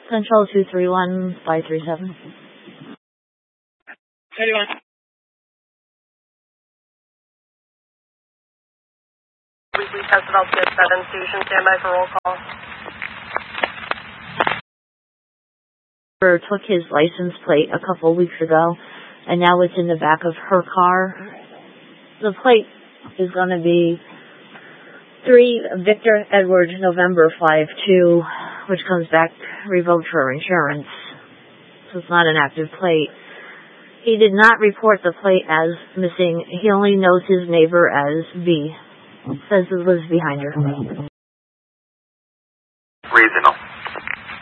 Central 231-537. 31. Weekly test about 7 station, standby for roll call. Took his license plate a couple weeks ago, and now it's in the back of her car. The plate is going to be 3 Victor Edward November 5-2, which comes back revoked for insurance. So it's not an active plate. He did not report the plate as missing. He only knows his neighbor as B. Says he lives behind her. Regional.